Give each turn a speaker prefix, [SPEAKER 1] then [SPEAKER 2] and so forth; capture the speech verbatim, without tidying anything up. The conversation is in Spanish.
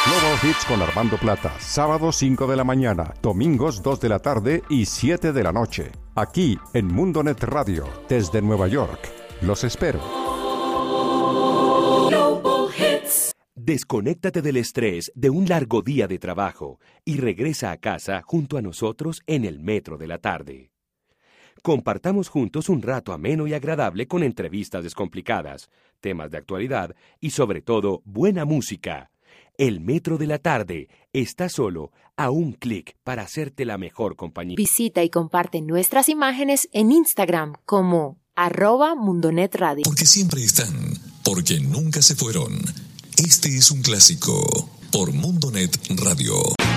[SPEAKER 1] Global Hits con Armando Plata, sábados cinco de la mañana, domingos dos de la tarde y siete de la noche. Aquí en Mundonet Radio, desde Nueva York. Los espero.
[SPEAKER 2] Global Hits.
[SPEAKER 3] Desconéctate del estrés de un largo día de trabajo y regresa a casa junto a nosotros en el Metro de la Tarde. Compartamos juntos un rato ameno y agradable con entrevistas descomplicadas, temas de actualidad y sobre todo buena música. El Metro de la Tarde está solo a un clic para hacerte la mejor compañía.
[SPEAKER 4] Visita y comparte nuestras imágenes en Instagram como arroba Mundonet Radio.
[SPEAKER 5] Porque siempre están, porque nunca se fueron. Este es un clásico por Mundonet Radio.